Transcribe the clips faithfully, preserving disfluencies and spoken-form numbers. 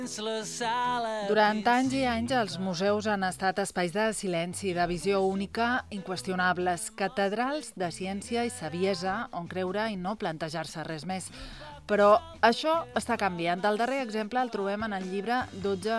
Durant anys i anys, els museus han estat espais de silenci, de visió única, inqüestionables, catedrals de ciència i saviesa on creure i no plantejar-se res més. Però això està canviant. El darrer exemple el trobem en el llibre dotze,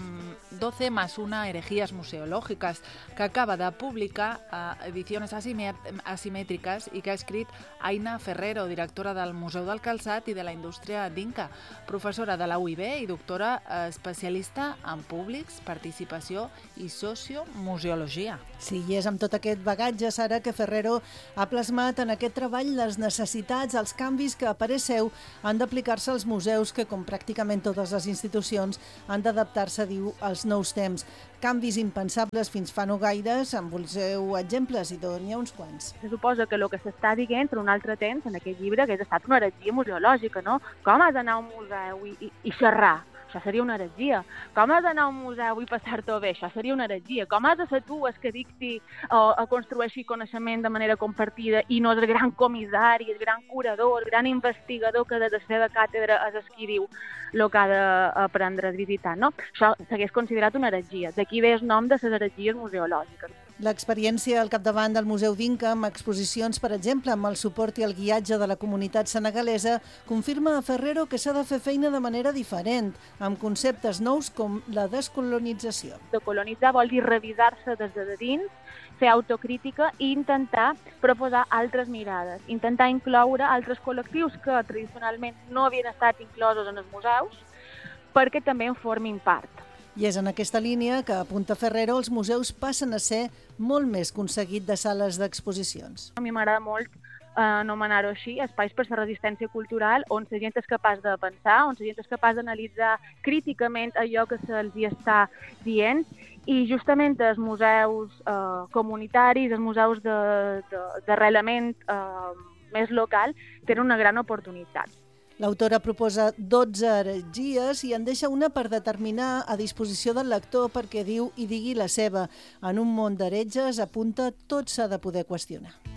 doce más una herejías museológicas, que acaba de publicar a Ediciones Asimètriques i que ha escrit Aina Ferrero, directora del Museu del Calçat i de la Indústria d'Inca, professora de la U I B i doctora especialista en públics, participació i sociomuseologia. Sí, i és amb tot aquest bagatge, Sara, que Ferrero ha plasmat en aquest treball les necessitats, els canvis que, a parer seu, han d'aplicar-se als museus que, com pràcticament totes les institucions, han d'adaptar-se, diu, als nous temps. Canvis impensables fins fa no gaires, en voleu exemples, i n'hi ha uns quants. Se suposa que el que s'està dient per un altre temps en aquest llibre hagués estat una heretgia museològica, no? Com has d'anar a un museu i, i, i xerrar? Això seria una heretgia. Com has d'anar a un museu i passar-t'ho bé? Això seria una heretgia. Com has de ser tu el que dicti o, o construeixi coneixement de manera compartida i no el gran comissari, el gran curador, el gran investigador que des de la seva càtedra és el qui diu el que ha d'aprendre el visitant, no? Això s'hagués considerat una heretgia. D'aquí ve el nom de les heretgies museològiques. L'experiència al capdavant del Museu d'Inca, amb exposicions, per exemple, amb el suport i el guiatge de la comunitat senegalesa, confirma a Ferrero que s'ha de fer feina de manera diferent, amb conceptes nous com la descolonització. Decolonitzar vol dir revisar-se des de dins, fer autocrítica i intentar proposar altres mirades, intentar incloure altres col·lectius que tradicionalment no havien estat inclosos en els museus perquè també en formin part. I és en aquesta línia que, apunta Ferrero, els museus passen a ser molt més que un seguit de sales d'exposicions. A mi m'agrada molt eh, anomenar-ho així, espais per la resistència cultural, on la gent és capaç de pensar, on la gent és capaç d'analitzar críticament allò que se'ls hi està dient, i justament els museus eh, comunitaris, els museus d'arrelament eh, més local, tenen una gran oportunitat. L'autora proposa dotze heretgies i en deixa una per determinar a disposició del lector perquè diu i digui la seva. En un món d'heretges, apunta, tot s'ha de poder qüestionar.